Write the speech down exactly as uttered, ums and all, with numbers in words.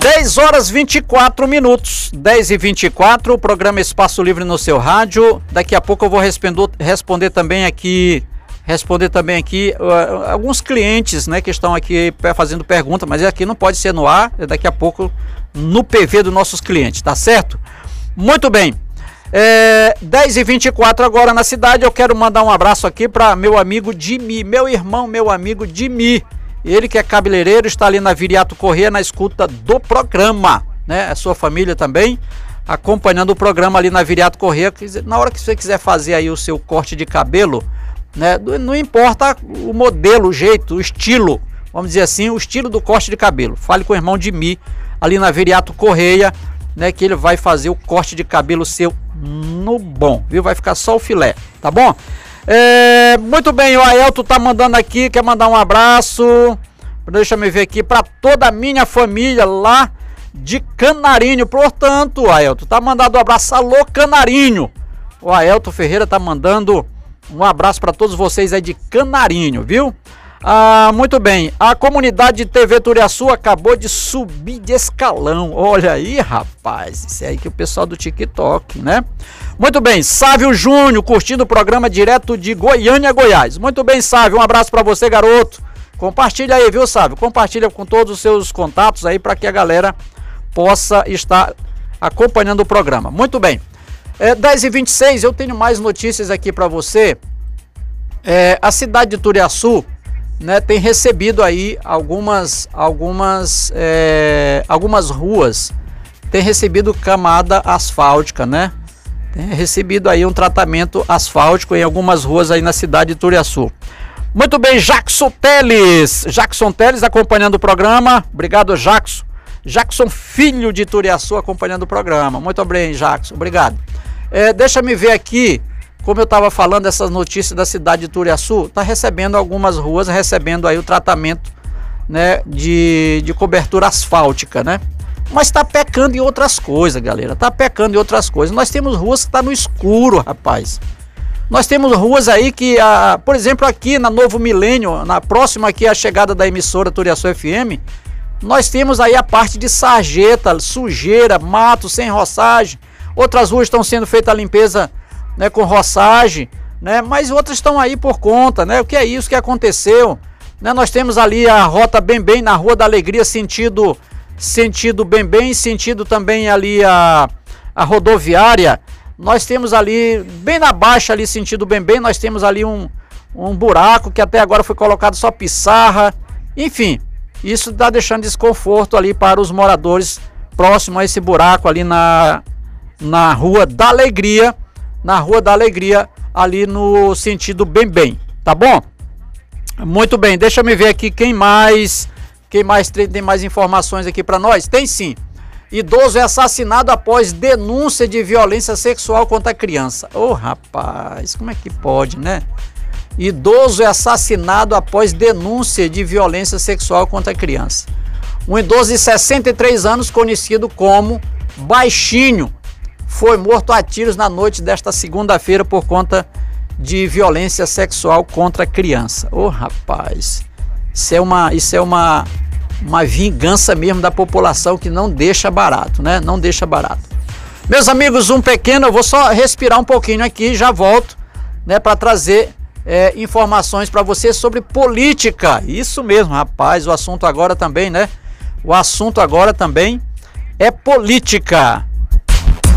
dez horas e vinte e quatro minutos, dez e vinte e quatro, o programa Espaço Livre no seu rádio. Daqui a pouco eu vou responder, responder também aqui, responder também aqui uh, alguns clientes, né, que estão aqui fazendo pergunta, mas aqui não pode ser no ar, é daqui a pouco no P V dos nossos clientes, tá certo? Muito bem, é, dez e vinte e quatro agora na cidade. Eu quero mandar um abraço aqui para meu amigo Dimi, meu irmão, meu amigo Dimi. Ele que é cabeleireiro, está ali na Viriato Corrêa na escuta do programa, né? A sua família também acompanhando o programa ali na Viriato Corrêa. Na hora que você quiser fazer aí o seu corte de cabelo, né? Não importa o modelo, o jeito, o estilo, vamos dizer assim, o estilo do corte de cabelo. Fale com o irmão de mim ali na Viriato Corrêa, né? Que ele vai fazer o corte de cabelo seu no bom, viu? Vai ficar só o filé, tá bom? É, muito bem, o Aelto tá mandando aqui, quer mandar um abraço, deixa eu ver aqui, para toda a minha família lá de Canarinho. Portanto, o Aelto tá mandando um abraço, alô Canarinho. O Aelto Ferreira tá mandando um abraço para todos vocês aí de Canarinho, viu? Ah, muito bem, a comunidade de T V Turiaçu acabou de subir de escalão. Olha aí, rapaz, isso é aí que o pessoal do TikTok, né? Muito bem, Sávio Júnior curtindo o programa direto de Goiânia, Goiás. Muito bem, Sávio, um abraço para você, garoto. Compartilha aí, viu, Sávio? Compartilha com todos os seus contatos aí para que a galera possa estar acompanhando o programa. Muito bem, é, dez e vinte e seis, eu tenho mais notícias aqui para você. É, a cidade de Turiaçu, né, tem recebido aí algumas algumas é, algumas ruas, tem recebido camada asfáltica, né? Tem recebido aí um tratamento asfáltico em algumas ruas aí na cidade de Turiaçu. Muito bem, Jackson Teles, Jackson Teles acompanhando o programa. Obrigado, Jackson. Jackson Filho de Turiaçu acompanhando o programa. Muito bem, Jackson, obrigado. É, deixa me ver aqui. Como eu estava falando, essas notícias da cidade de Turiaçu, está recebendo algumas ruas, recebendo aí o tratamento, né, de, de cobertura asfáltica, né? Mas está pecando em outras coisas, galera, está pecando em outras coisas. Nós temos ruas que estão tá no escuro, rapaz. Nós temos ruas aí que, a, por exemplo, aqui na Novo Milênio, na próxima aqui à chegada da emissora Turiaçu F M, nós temos aí a parte de sarjeta, sujeira, mato, sem roçagem. Outras ruas estão sendo feita a limpeza, né, com roçagem, né, mas outras estão aí por conta, né? O que é isso que aconteceu, né? Nós temos ali a rota bem bem na Rua da Alegria, sentido sentido bem bem, sentido também ali a, a rodoviária. Nós temos ali bem na baixa ali, sentido bem bem, nós temos ali um, um buraco que até agora foi colocado só pissarra. Enfim, isso está deixando desconforto ali para os moradores próximo a esse buraco ali na, na Rua da Alegria, na Rua da Alegria, ali no sentido bem bem, tá bom? Muito bem, deixa eu me ver aqui quem mais, quem mais tem mais informações aqui para nós. Tem sim. Idoso é assassinado após denúncia de violência sexual contra a criança. Ô, oh, rapaz, como é que pode, né? Idoso é assassinado após denúncia de violência sexual contra a criança. Um idoso de sessenta e três anos, conhecido como Baixinho, foi morto a tiros na noite desta segunda-feira por conta de violência sexual contra a criança. Ô, rapaz, isso é uma, isso é uma, uma vingança mesmo da população que não deixa barato, né? Não deixa barato. Meus amigos, um pequeno, eu vou só respirar um pouquinho aqui e já volto, né, para trazer é, informações para você sobre política. Isso mesmo, rapaz, o assunto agora também, né? O assunto agora também é política.